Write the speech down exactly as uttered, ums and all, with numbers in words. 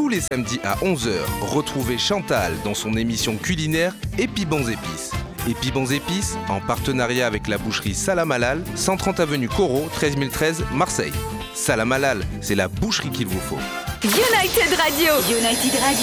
les samedis à onze heures, retrouvez Chantal dans son émission culinaire Épi Bons Épices. Épi Bons Épices, en partenariat avec la boucherie Salam Halal, cent trente avenue Corot, treize mille treize, Marseille. Salam Halal, c'est la boucherie qu'il vous faut. United Radio. United Radio.